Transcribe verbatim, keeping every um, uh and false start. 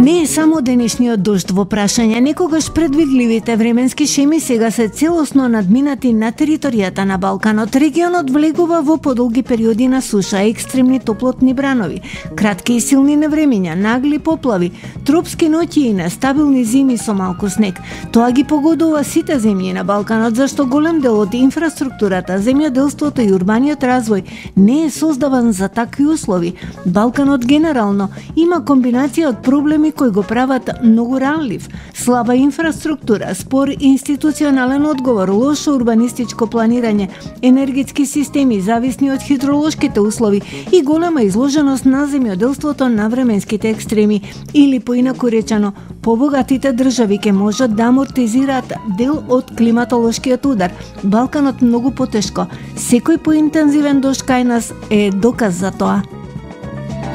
Не е само денешниот дожд во прашање, некогаш предвидливите временски шеми сега се целосно надминати на територијата на Балканот. Регионот влегува во подолги периоди на суша, екстремни топлотни бранови, кратки и силни невремиња, нагли поплави, тропски ноќи и нестабилни зими со малку снег. Тоа ги погодува сите земји на Балканот, зашто голем дел од инфраструктурата, земјоделството и урбаниот развој не е создаван за такви услови. Балканот генерално има комбинација од проблеми кои го прават многу ранлив: слаба инфраструктура, спор институционален одговор, лошо урбанистичко планирање, енергетски системи зависни од хидролошките услови и голема изложеност на земјоделството на временските екстреми, или поинаку речено, побогатите држави ќе можат да амортизираат дел од климатолошкиот удар. Балканот многу потешко. Секој поинтензивен дожд кај нас е доказ за тоа.